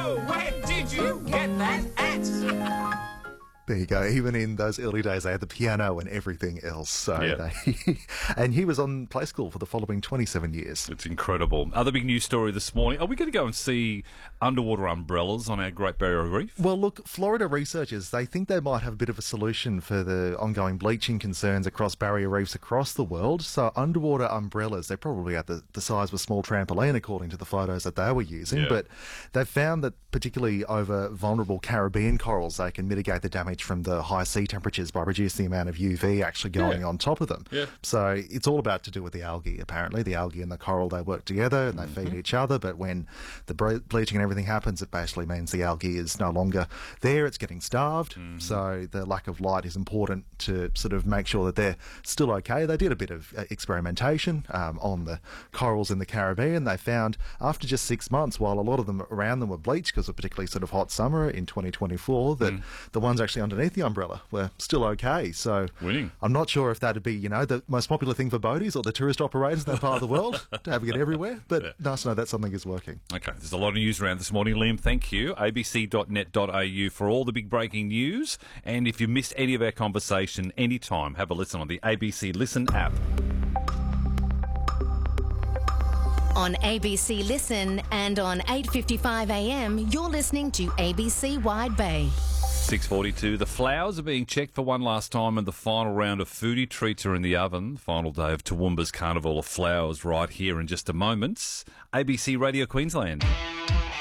Whoa! Where did you get that at? There you go. Even in those early days, they had the piano and everything else. So Yeah. and he was on Play School for the following 27 years. It's incredible. Other big news story this morning. Are we going to go and see underwater umbrellas on our Great Barrier Reef? Well, look, Florida researchers, they think they might have a bit of a solution for the ongoing bleaching concerns across barrier reefs across the world. So underwater umbrellas, they're probably at the size of a small trampoline, according to the photos that they were using. Yeah. But they've found that particularly over vulnerable Caribbean corals, they can mitigate the damage from the high sea temperatures by reducing the amount of UV actually going on top of them. Yeah. So it's all about to do with the algae, apparently. The algae and the coral, they work together and they feed each other, but when the bleaching and everything happens, it basically means the algae is no longer there, it's getting starved. So the lack of light is important to sort of make sure that they're still okay. They did a bit of experimentation on the corals in the Caribbean. They found after just 6 months, while a lot of them around them were bleached because of a particularly sort of hot summer in 2024, that the ones actually underneath the umbrella were still okay. So Winning. I'm not sure if that'd be, the most popular thing for boaties or the tourist operators in that part of the world, to having it everywhere. But nice to know that something is working. Okay, there's a lot of news around this morning, Liam. Thank you. abc.net.au for all the big breaking news. And if you missed any of our conversation anytime, have a listen on the ABC Listen app. On ABC Listen and on 8:55am, you're listening to ABC Wide Bay. 6:42. The flowers are being checked for one last time, and the final round of foodie treats are in the oven. Final day of Toowoomba's Carnival of Flowers right here in just a moment. ABC Radio Queensland.